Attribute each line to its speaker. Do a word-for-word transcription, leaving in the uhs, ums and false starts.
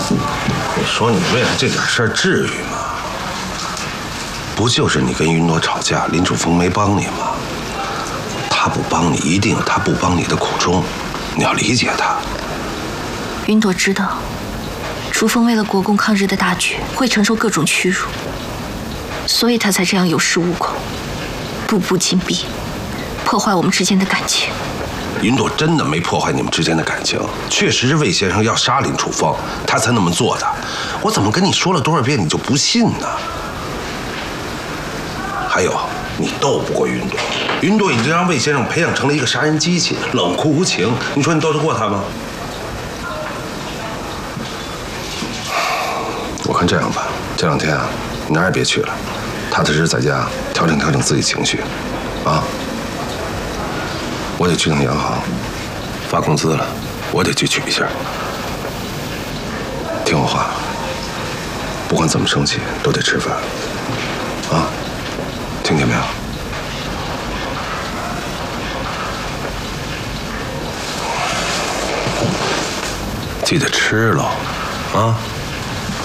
Speaker 1: 你说你为了这点事儿至于吗？不就是你跟云朵吵架，林楚风没帮你吗？他不帮你，一定有他不帮你的苦衷，你要理解他。
Speaker 2: 云朵知道，楚风为了国共抗日的大局，会承受各种屈辱，所以他才这样有恃无恐，步步紧逼，破坏我们之间的感情。
Speaker 1: 云朵真的没破坏你们之间的感情，确实是魏先生要杀林楚风，他才那么做的。我怎么跟你说了多少遍，你就不信呢？还有，你斗不过云朵，云朵已经让魏先生培养成了一个杀人机器，冷酷无情。你说你斗得过他吗？我看这样吧，这两天啊，你哪儿也别去了，踏踏实实在家调整调整自己情绪，啊。我得去趟洋行，发工资了，我得去取一下。听我话，不管怎么生气都得吃饭，啊，听见没有？记得吃喽，啊。